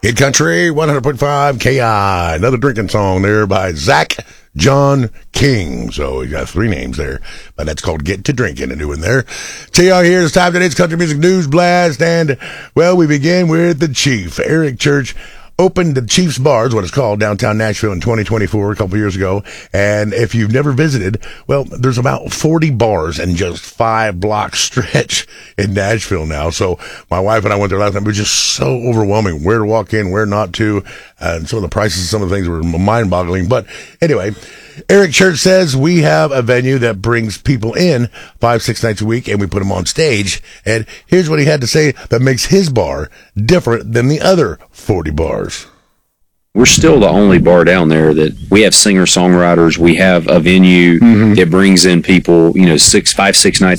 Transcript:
Hit Country 100.5 KI. Another drinking song there by Zach John King. So you got 3 names there, but that's called Get to Drinking and doing there. TR here. It's time today's Country Music News Blast. And, well, we begin with the Chief. Eric Church opened the Chief's Bar, is what it's called, downtown Nashville in 2024, a couple years ago. And if you've never visited, well, there's about 40 bars in just 5-block stretch in Nashville now. So my wife and I went there last night. It was just so overwhelming where to walk in, where not to. And some of the prices, some of the things were mind-boggling. But anyway, Eric Church says we have a venue that brings people in 5-6 nights a week, and we put them on stage. And here's what he had to say that makes his bar different than the other 40 bars. We're still the only bar down there that we have singer-songwriters. We have a venue that brings in people, 5-6 nights